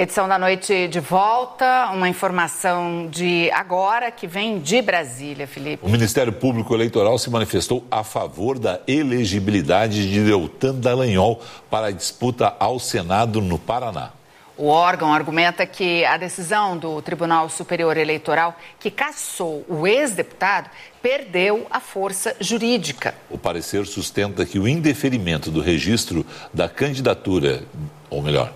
Edição da noite de volta, uma informação de agora que vem de Brasília, Felipe. O Ministério Público Eleitoral se manifestou a favor da elegibilidade de Deltan Dallagnol para a disputa ao Senado no Paraná. O órgão argumenta que a decisão do Tribunal Superior Eleitoral, que cassou o ex-deputado, perdeu a força jurídica. O parecer sustenta que o indeferimento do registro da candidatura, ou melhor,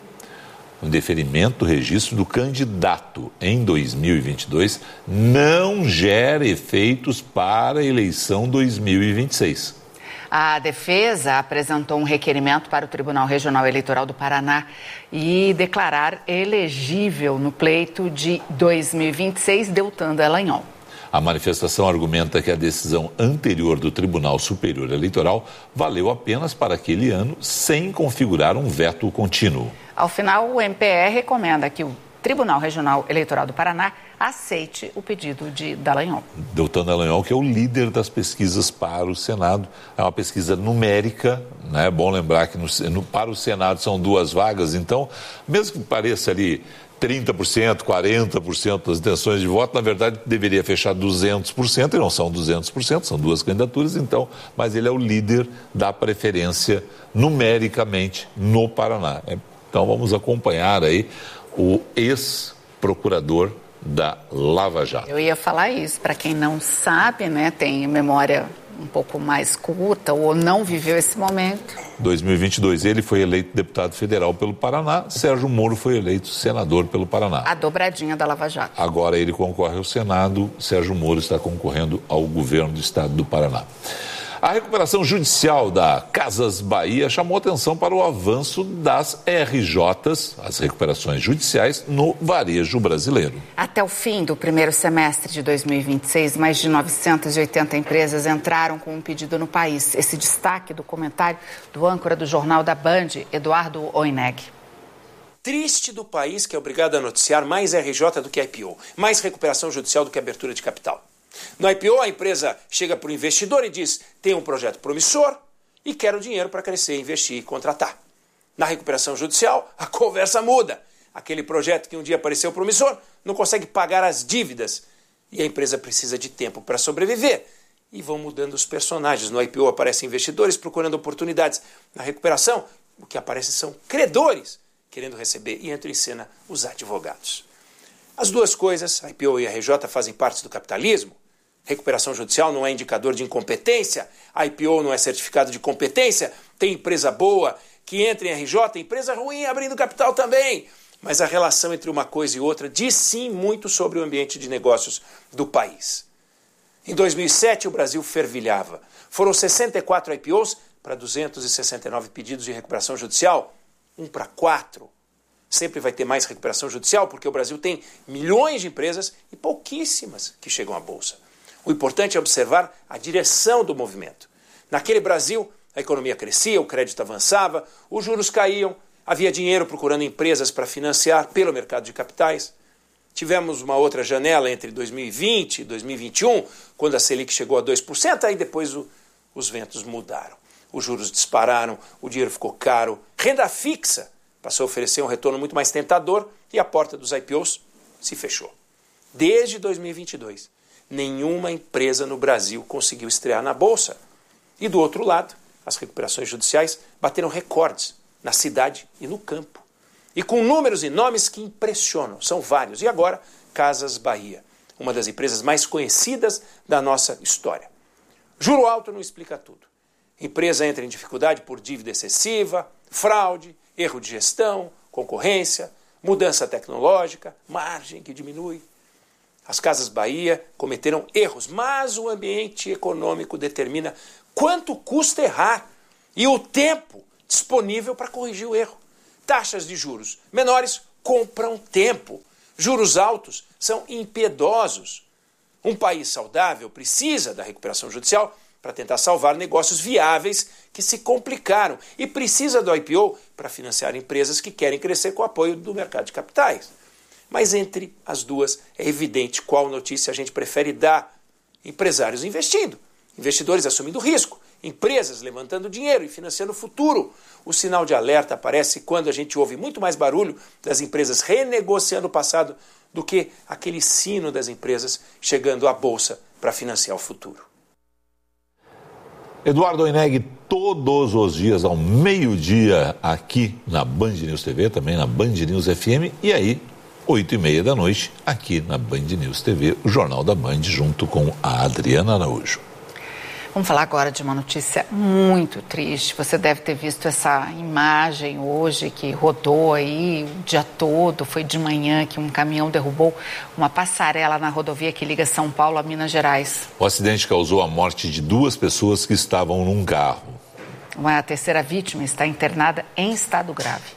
o indeferimento do registro do candidato em 2022 não gera efeitos para a eleição 2026. A defesa apresentou um requerimento para o Tribunal Regional Eleitoral do Paraná e declarar elegível no pleito de 2026 Deltan Dallagnol. A manifestação argumenta que a decisão anterior do Tribunal Superior Eleitoral valeu apenas para aquele ano, sem configurar um veto contínuo. Ao final, o MPE recomenda que o Tribunal Regional Eleitoral do Paraná aceite o pedido de Dallagnol. Deltan Dallagnol, que é o líder das pesquisas para o Senado. É uma pesquisa numérica, né? É bom lembrar que para o Senado são 2 vagas, então, mesmo que pareça ali 30%, 40% das intenções de voto, na verdade deveria fechar 200%, e não são 200%, são 2 candidaturas, então, mas ele é o líder da preferência numericamente no Paraná. Então vamos acompanhar aí o ex-procurador da Lava Jato. Eu ia falar isso, para quem não sabe, né, tem memória um pouco mais curta ou não viveu esse momento. 2022, ele foi eleito deputado federal pelo Paraná, Sérgio Moro foi eleito senador pelo Paraná. A dobradinha da Lava Jato. Agora ele concorre ao Senado, Sérgio Moro está concorrendo ao governo do estado do Paraná. A recuperação judicial da Casas Bahia chamou atenção para o avanço das RJs, as recuperações judiciais, no varejo brasileiro. Até o fim do primeiro semestre de 2026, mais de 980 empresas entraram com um pedido no país. Esse destaque do comentário do âncora do Jornal da Band, Eduardo Oineg. Triste do país que é obrigado a noticiar mais RJ do que IPO, mais recuperação judicial do que abertura de capital. No IPO, a empresa chega para o investidor e diz: tem um projeto promissor e quero dinheiro para crescer, investir e contratar. Na recuperação judicial, a conversa muda. Aquele projeto que um dia pareceu promissor não consegue pagar as dívidas e a empresa precisa de tempo para sobreviver. E vão mudando os personagens. No IPO aparecem investidores procurando oportunidades. Na recuperação, o que aparece são credores querendo receber e entram em cena os advogados. As duas coisas, a IPO e a RJ, fazem parte do capitalismo. Recuperação judicial não é indicador de incompetência, a IPO não é certificado de competência, tem empresa boa que entra em RJ, empresa ruim abrindo capital também. Mas a relação entre uma coisa e outra diz sim muito sobre o ambiente de negócios do país. Em 2007 o Brasil fervilhava. Foram 64 IPOs para 269 pedidos de recuperação judicial, 1 para 4. Sempre vai ter mais recuperação judicial porque o Brasil tem milhões de empresas e pouquíssimas que chegam à Bolsa. O importante é observar a direção do movimento. Naquele Brasil, a economia crescia, o crédito avançava, os juros caíam, havia dinheiro procurando empresas para financiar pelo mercado de capitais. Tivemos uma outra janela entre 2020 e 2021, quando a Selic chegou a 2%, aí depois os ventos mudaram. Os juros dispararam, o dinheiro ficou caro, renda fixa passou a oferecer um retorno muito mais tentador e a porta dos IPOs se fechou. Desde 2022, nenhuma empresa no Brasil conseguiu estrear na Bolsa. E do outro lado, as recuperações judiciais bateram recordes na cidade e no campo. E com números e nomes que impressionam, são vários. E agora, Casas Bahia, uma das empresas mais conhecidas da nossa história. Juro alto não explica tudo. Empresa entra em dificuldade por dívida excessiva, fraude, erro de gestão, concorrência, mudança tecnológica, margem que diminui. As Casas Bahia cometeram erros, mas o ambiente econômico determina quanto custa errar e o tempo disponível para corrigir o erro. Taxas de juros menores compram tempo. Juros altos são impiedosos. Um país saudável precisa da recuperação judicial para tentar salvar negócios viáveis que se complicaram e precisa do IPO para financiar empresas que querem crescer com o apoio do mercado de capitais. Mas entre as duas é evidente qual notícia a gente prefere dar. Empresários investindo Investidores assumindo risco, empresas levantando dinheiro e financiando o futuro. O sinal de alerta aparece quando a gente ouve muito mais barulho das empresas renegociando o passado do que aquele sino das empresas chegando à bolsa para financiar o futuro. Eduardo Oineg, todos os dias ao meio-dia aqui na Band News TV, também na Band News FM, e aí 8h30 da noite aqui na Band News TV, o Jornal da Band, junto com a Adriana Araújo. Vamos falar agora de uma notícia muito triste. Você deve ter visto essa imagem hoje que rodou aí o dia todo. Foi de manhã que um caminhão derrubou uma passarela na rodovia que liga São Paulo a Minas Gerais. O acidente causou a morte de 2 pessoas que estavam num carro. Uma terceira vítima está internada em estado grave.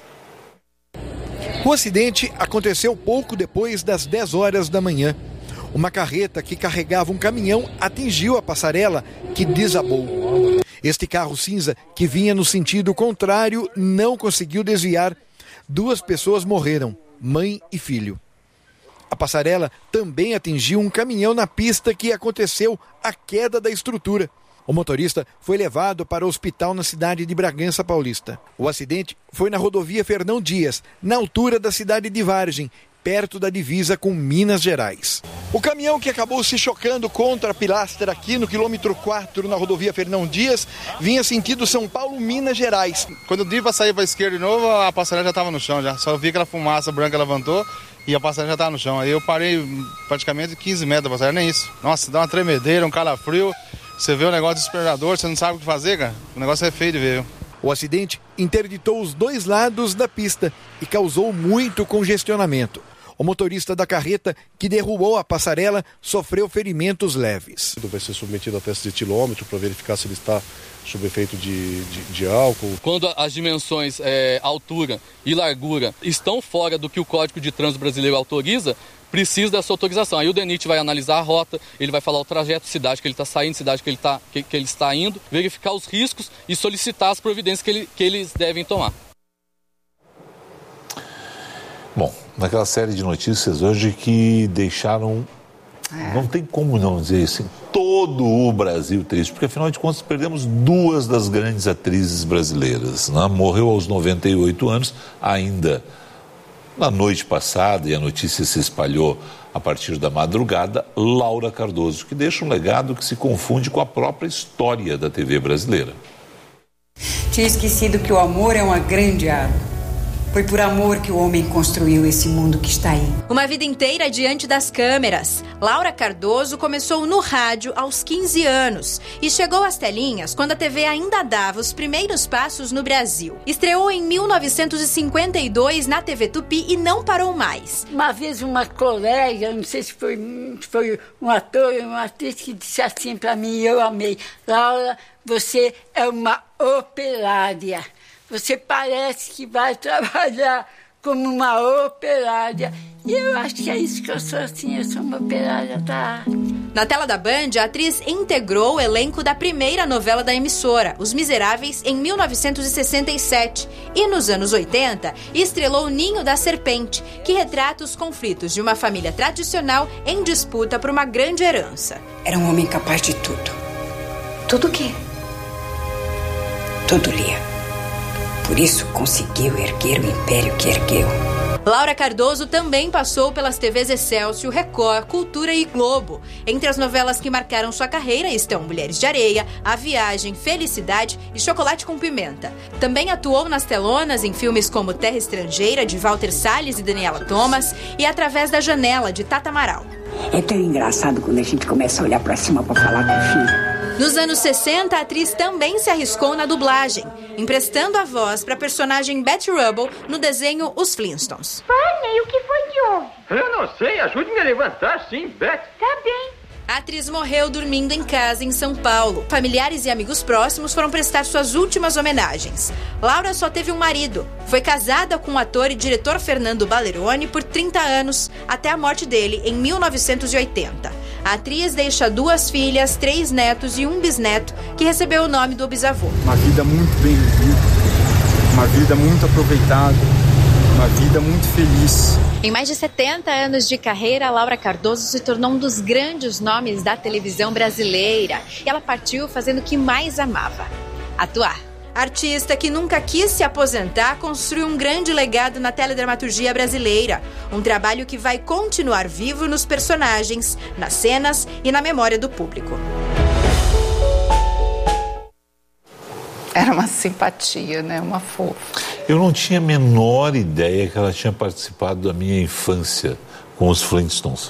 O acidente aconteceu pouco depois das 10 horas da manhã. Uma carreta que carregava um caminhão atingiu a passarela, que desabou. Este carro cinza, que vinha no sentido contrário, não conseguiu desviar. 2 pessoas morreram, mãe e filho. A passarela também atingiu um caminhão na pista que aconteceu a queda da estrutura. O motorista foi levado para o hospital na cidade de Bragança Paulista. O acidente foi na rodovia Fernão Dias, na altura da cidade de Vargem, perto da divisa com Minas Gerais. O caminhão que acabou se chocando contra a pilastra aqui no quilômetro 4 na rodovia Fernão Dias vinha sentido São Paulo, Minas Gerais. Quando eu dei para sair para a esquerda de novo, a passarela já estava no chão, já. Só vi aquela fumaça branca levantou e a passarela já estava no chão. Aí eu parei praticamente 15 metros da passarela, nem isso. Nossa, dá uma tremedeira, um calafrio. Você vê o negócio desesperador, você não sabe o que fazer, cara. O negócio é feio de ver. O acidente interditou os 2 lados da pista e causou muito congestionamento. O motorista da carreta que derrubou a passarela sofreu ferimentos leves. Vai ser submetido a teste de etilômetro para verificar se ele está sob efeito de álcool. Quando as dimensões, altura e largura estão fora do que o Código de Trânsito Brasileiro autoriza, precisa dessa autorização. Aí o DENIT vai analisar a rota, ele vai falar o trajeto, cidade que ele está saindo, cidade que ele está indo, verificar os riscos e solicitar as providências que eles devem tomar. Bom, naquela série de notícias hoje que deixaram, não tem como não dizer assim, todo o Brasil triste, porque afinal de contas perdemos 2 das grandes atrizes brasileiras, né? Morreu aos 98 anos, ainda na noite passada, e a notícia se espalhou a partir da madrugada, Laura Cardoso, que deixa um legado que se confunde com a própria história da TV brasileira. Tinha esquecido que o amor é uma grande árvore. Foi por amor que o homem construiu esse mundo que está aí. Uma vida inteira diante das câmeras. Laura Cardoso começou no rádio aos 15 anos e chegou às telinhas quando a TV ainda dava os primeiros passos no Brasil. Estreou em 1952 na TV Tupi e não parou mais. Uma vez uma colega, não sei se foi um ator ou uma atriz, que disse assim para mim, e eu amei: Laura, você é uma operária. Você parece que vai trabalhar como uma operária. E eu acho que é isso que eu sou, assim, eu sou uma operária da... Na tela da Band, a atriz integrou o elenco da primeira novela da emissora, Os Miseráveis, em 1967. E nos anos 80, estrelou Ninho da Serpente, que retrata os conflitos de uma família tradicional em disputa por uma grande herança. Era um homem capaz de tudo. Tudo o quê? Tudo lia. Por isso conseguiu erguer o império que ergueu. Laura Cardoso também passou pelas TVs Excelsior, Record, Cultura e Globo. Entre as novelas que marcaram sua carreira estão Mulheres de Areia, A Viagem, Felicidade e Chocolate com Pimenta. Também atuou nas telonas em filmes como Terra Estrangeira, de Walter Salles e Daniela Thomas, e Através da Janela, de Tata Amaral. É tão engraçado quando a gente começa a olhar pra cima pra falar com o filho. Nos anos 60, a atriz também se arriscou na dublagem, emprestando a voz para a personagem Betty Rubble no desenho Os Flintstones. Fanny, o que foi que houve? Eu não sei, ajude-me a levantar, sim, Betty. Tá bem. A atriz morreu dormindo em casa em São Paulo. Familiares e amigos próximos foram prestar suas últimas homenagens. Laura só teve um marido. Foi casada com o ator e diretor Fernando Balleroni por 30 anos, até a morte dele em 1980. A atriz deixa 2 filhas, 3 netos e um bisneto, que recebeu o nome do bisavô. Uma vida muito bem vivida, uma vida muito aproveitada, uma vida muito feliz. Em mais de 70 anos de carreira, Laura Cardoso se tornou um dos grandes nomes da televisão brasileira. E ela partiu fazendo o que mais amava: atuar. Artista que nunca quis se aposentar, construiu um grande legado na teledramaturgia brasileira. Um trabalho que vai continuar vivo nos personagens, nas cenas e na memória do público. Era uma simpatia, né? Uma fofa. Eu não tinha a menor ideia que ela tinha participado da minha infância com os Flintstones.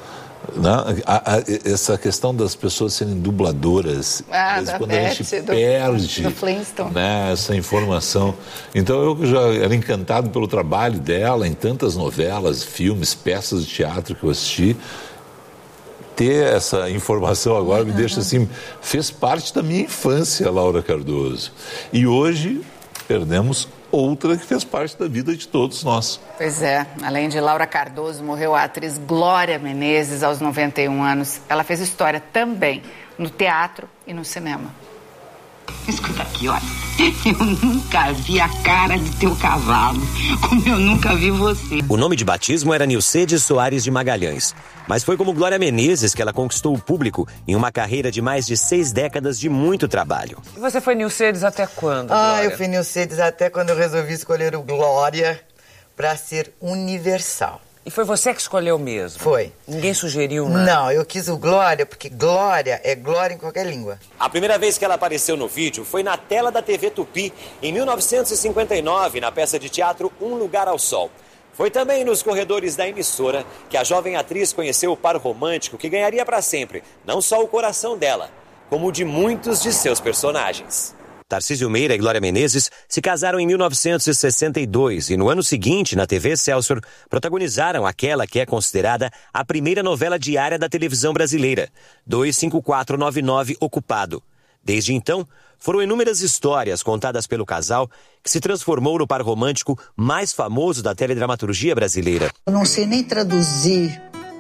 Essa questão das pessoas serem dubladoras, quando a gente perde essa informação. Então eu já era encantado pelo trabalho dela em tantas novelas, filmes, peças de teatro que eu assisti. Ter essa informação agora me deixa assim, fez parte da minha infância, Laura Cardoso. E hoje perdemos outra que fez parte da vida de todos nós. Pois é, além de Laura Cardoso, morreu a atriz Glória Menezes aos 91 anos. Ela fez história também no teatro e no cinema. Escuta aqui, olha, eu nunca vi a cara de teu cavalo, como eu nunca vi você. O nome de batismo era Nilcedes Soares de Magalhães, mas foi como Glória Menezes que ela conquistou o público em uma carreira de mais de 6 décadas de muito trabalho. E você foi Nilcedes até quando, Glória? Eu fui Nilcedes até quando eu resolvi escolher o Glória para ser universal. E foi você que escolheu mesmo? Foi. Ninguém sugeriu, né? Não, eu quis o Glória porque Glória é glória em qualquer língua. A primeira vez que ela apareceu no vídeo foi na tela da TV Tupi, em 1959, na peça de teatro Um Lugar ao Sol. Foi também nos corredores da emissora que a jovem atriz conheceu o par romântico que ganharia para sempre, não só o coração dela, como o de muitos de seus personagens. Tarcísio Meira e Glória Menezes se casaram em 1962 e no ano seguinte, na TV Excelsior, protagonizaram aquela que é considerada a primeira novela diária da televisão brasileira, 25499 Ocupado. Desde então, foram inúmeras histórias contadas pelo casal que se transformou no par romântico mais famoso da teledramaturgia brasileira. Eu não sei nem traduzir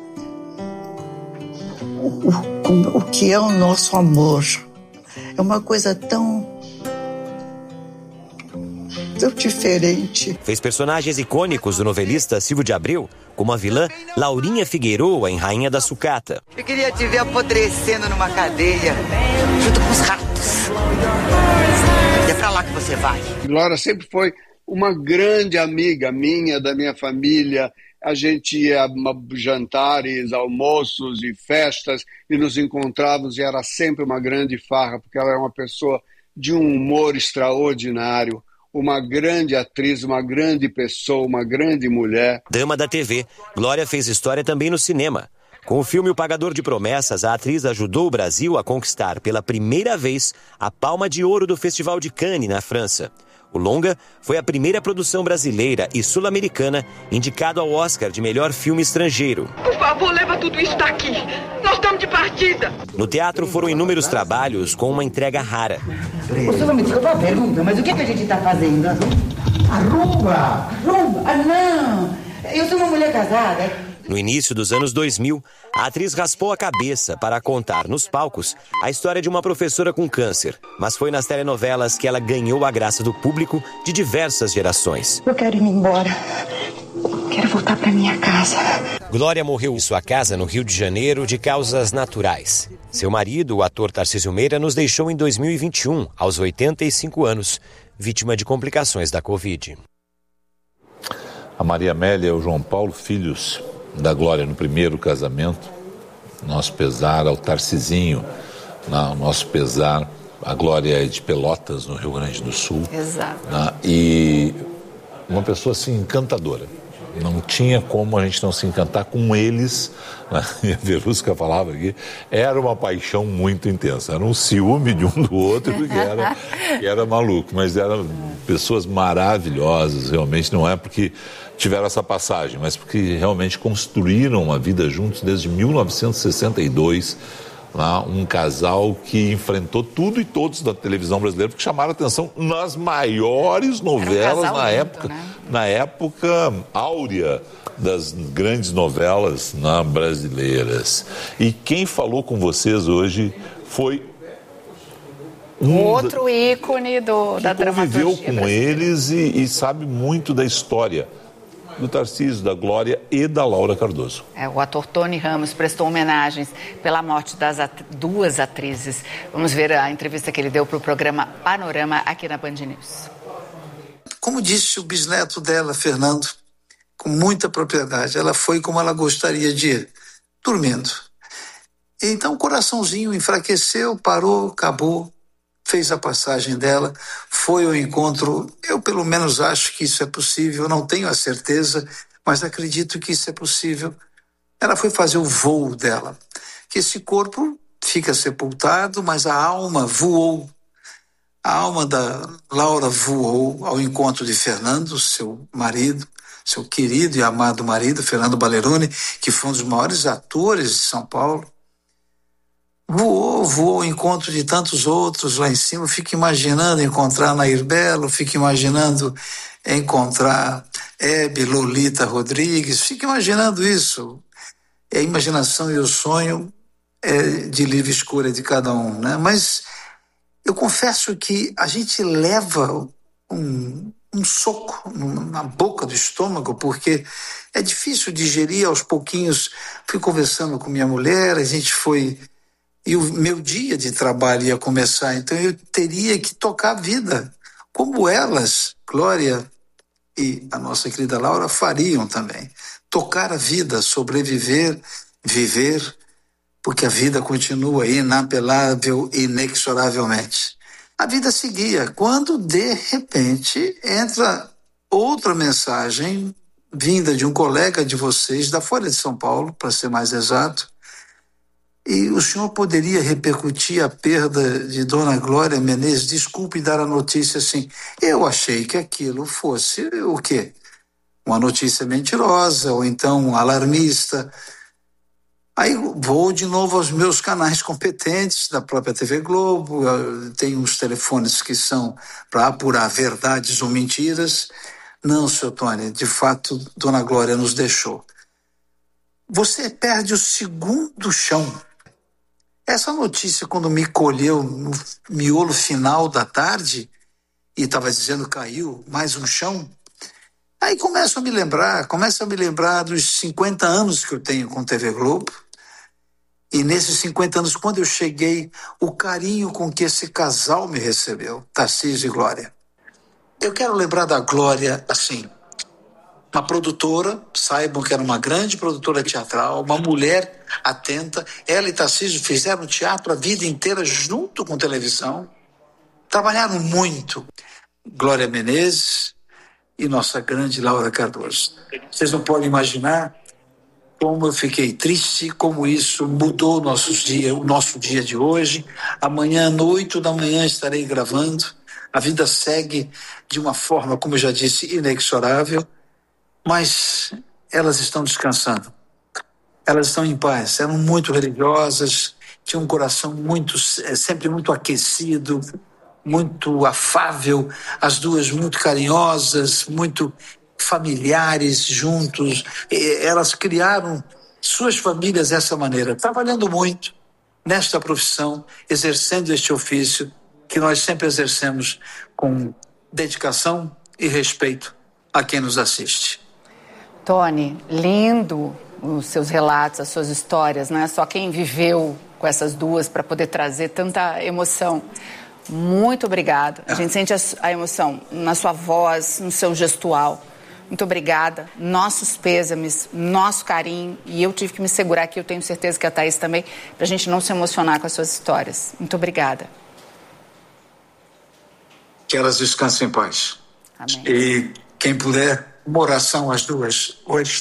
o que é o nosso amor. É uma coisa tão diferente. Fez personagens icônicos do novelista Silvio de Abreu, como a vilã Laurinha Figueroa em Rainha da Sucata. Eu queria te ver apodrecendo numa cadeia, junto com os ratos. E é pra lá que você vai. Glória sempre foi uma grande amiga minha, da minha família. A gente ia a jantares, almoços e festas e nos encontrávamos e era sempre uma grande farra, porque ela é uma pessoa de um humor extraordinário. Uma grande atriz, uma grande pessoa, uma grande mulher. Dama da TV, Glória fez história também no cinema. Com o filme O Pagador de Promessas, a atriz ajudou o Brasil a conquistar pela primeira vez a Palma de Ouro do Festival de Cannes, na França. O longa foi a primeira produção brasileira e sul-americana indicado ao Oscar de melhor filme estrangeiro. Por favor, leva tudo isso daqui. Nós estamos de partida. No teatro foram inúmeros trabalhos com uma entrega rara. O senhor vai me desculpar a pergunta, mas o que a gente está fazendo? Arrumba! Ah, não! Eu sou uma mulher casada. No início dos anos 2000, a atriz raspou a cabeça para contar nos palcos a história de uma professora com câncer. Mas foi nas telenovelas que ela ganhou a graça do público de diversas gerações. Eu quero ir embora. Quero voltar para minha casa. Glória morreu em sua casa no Rio de Janeiro de causas naturais. Seu marido, o ator Tarcísio Meira, nos deixou em 2021, aos 85 anos, vítima de complicações da Covid. A Maria Amélia e o João Paulo, filhos da Glória no primeiro casamento, nosso pesar ao Tarcisinho, nosso pesar, a Glória é de Pelotas, no Rio Grande do Sul. Exato. E uma pessoa assim encantadora. Não tinha como a gente não se encantar com eles. A Verusca falava aqui, era uma paixão muito intensa, era um ciúme de um do outro, porque era maluco, mas eram pessoas maravilhosas, realmente, não é porque tiveram essa passagem, mas porque realmente construíram uma vida juntos desde 1962, um casal que enfrentou tudo e todos da televisão brasileira, porque chamaram a atenção nas maiores novelas na época áurea das grandes novelas brasileiras. E quem falou com vocês hoje foi Outro ícone da dramaturgia. Conviveu com eles e sabe muito da história do Tarcísio, da Glória e da Laura Cardoso. O ator Tony Ramos prestou homenagens pela morte das duas atrizes. Vamos ver a entrevista que ele deu para o programa Panorama aqui na Band News. Como disse o bisneto dela, Fernando, com muita propriedade, ela foi como ela gostaria de ir, dormindo. Então o coraçãozinho enfraqueceu, parou, acabou, fez a passagem dela, foi ao encontro. Eu pelo menos acho que isso é possível, não tenho a certeza, mas acredito que isso é possível. Ela foi fazer o voo dela, que esse corpo fica sepultado, mas a alma voou. A alma da Laura voou ao encontro de Fernando, seu marido, seu querido e amado marido, Fernando Balleroni, que foi um dos maiores atores de São Paulo. Voou ao encontro de tantos outros lá em cima. Fico imaginando encontrar Nair Belo, fico imaginando encontrar Hebe, Lolita Rodrigues, fico imaginando isso. A imaginação e o sonho é de livre escolha de cada um, né? Mas eu confesso que a gente leva um soco na boca do estômago, porque é difícil digerir aos pouquinhos. Fui conversando com minha mulher, a gente foi... E o meu dia de trabalho ia começar, então eu teria que tocar a vida, como elas, Glória e a nossa querida Laura, fariam também. Tocar a vida, sobreviver, viver, porque a vida continua inapelável e inexoravelmente. A vida seguia, quando de repente entra outra mensagem vinda de um colega de vocês, da Folha de São Paulo, para ser mais exato. E o senhor poderia repercutir a perda de Dona Glória Menezes? Desculpe dar a notícia assim. Eu achei que aquilo fosse o quê? Uma notícia mentirosa ou então alarmista. Aí vou de novo aos meus canais competentes da própria TV Globo. Tem uns telefones que são para apurar verdades ou mentiras. Não, senhor Tony, de fato, Dona Glória nos deixou. Você perde o segundo chão. Essa notícia, quando me colheu no miolo final da tarde, e estava dizendo caiu mais um chão, aí começo a me lembrar dos 50 anos que eu tenho com TV Globo, e nesses 50 anos, quando eu cheguei, o carinho com que esse casal me recebeu, Tarcísio e Glória. Eu quero lembrar da Glória assim, uma produtora, saibam que era uma grande produtora teatral, uma mulher atenta. Ela e Tarcísio fizeram teatro a vida inteira junto com televisão. Trabalharam muito. Glória Menezes e nossa grande Laura Cardoso. Vocês não podem imaginar como eu fiquei triste, como isso mudou o nosso dia de hoje. Amanhã, às 8h, estarei gravando. A vida segue de uma forma, como eu já disse, inexorável. Mas elas estão descansando, elas estão em paz, eram muito religiosas, tinham um coração sempre muito aquecido, muito afável, as duas muito carinhosas, muito familiares juntos. Elas criaram suas famílias dessa maneira, trabalhando muito nesta profissão, exercendo este ofício que nós sempre exercemos com dedicação e respeito a quem nos assiste. Tony, lindo os seus relatos, as suas histórias, não é só quem viveu com essas duas para poder trazer tanta emoção. Muito obrigada. A gente sente a emoção na sua voz, no seu gestual. Muito obrigada. Nossos pêsames, nosso carinho. E eu tive que me segurar aqui, eu tenho certeza que a Thaís também, para a gente não se emocionar com as suas histórias. Muito obrigada. Que elas descansem em paz. Amém. E quem puder, uma oração às duas hoje.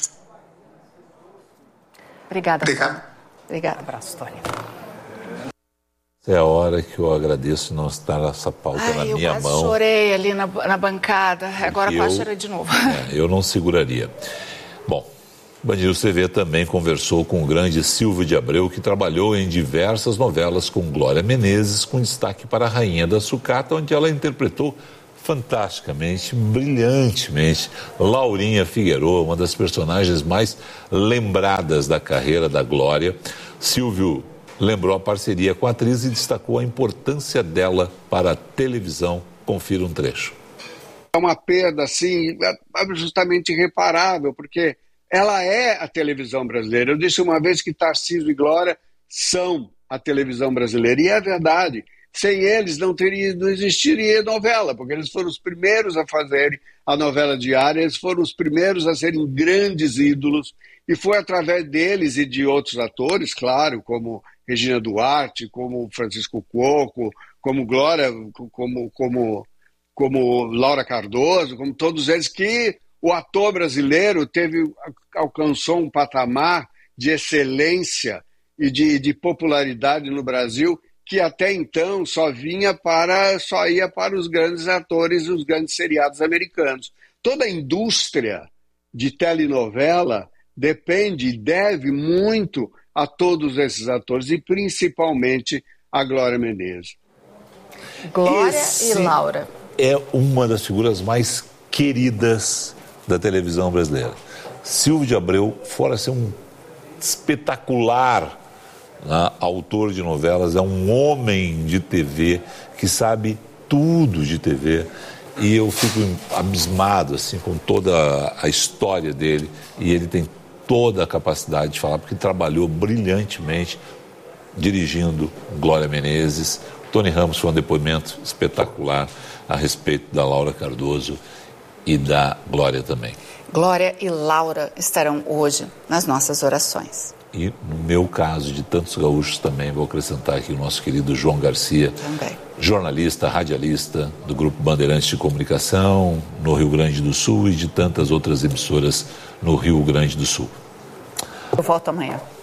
Obrigada. Obrigado. Abraço, Tony. É a hora que eu agradeço não estar essa pauta na minha mão. Eu chorei ali na bancada, agora quase chorei de novo. Eu não seguraria. Bom, Band News TV também conversou com o grande Silvio de Abreu, que trabalhou em diversas novelas com Glória Menezes, com destaque para a Rainha da Sucata, onde ela interpretou fantasticamente, brilhantemente, Laurinha Figueroa, uma das personagens mais lembradas da carreira da Glória. Silvio lembrou a parceria com a atriz e destacou a importância dela para a televisão. Confira um trecho. É uma perda, assim, justamente irreparável, porque ela é a televisão brasileira. Eu disse uma vez que Tarcísio e Glória são a televisão brasileira, e é verdade. Sem eles não existiria novela, porque eles foram os primeiros a fazerem a novela diária, eles foram os primeiros a serem grandes ídolos, e foi através deles e de outros atores, claro, como Regina Duarte, como Francisco Cuoco, como Glória, como Laura Cardoso, como todos eles, que o ator brasileiro alcançou um patamar de excelência e de popularidade no Brasil que até então só ia para os grandes atores e os grandes seriados americanos. Toda a indústria de telenovela depende e deve muito a todos esses atores e principalmente a Glória Menezes. Glória e Laura. É uma das figuras mais queridas da televisão brasileira. Silvio de Abreu, fora ser um espetacular autor de novelas, é um homem de TV que sabe tudo de TV, e eu fico abismado assim, com toda a história dele, e ele tem toda a capacidade de falar, porque trabalhou brilhantemente dirigindo Glória Menezes. Tony Ramos foi um depoimento espetacular a respeito da Laura Cardoso e da Glória também. Glória e Laura estarão hoje nas nossas orações. E no meu caso, de tantos gaúchos também, vou acrescentar aqui o nosso querido João Garcia, também. Jornalista, radialista do Grupo Bandeirantes de Comunicação no Rio Grande do Sul e de tantas outras emissoras no Rio Grande do Sul. Eu volto amanhã.